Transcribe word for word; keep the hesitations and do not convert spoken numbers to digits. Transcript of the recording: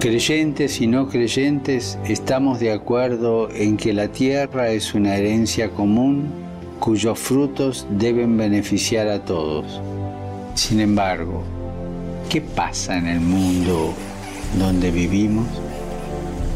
Creyentes y no creyentes estamos de acuerdo en que la tierra es una herencia común cuyos frutos deben beneficiar a todos. Sin embargo, ¿qué pasa en el mundo donde vivimos?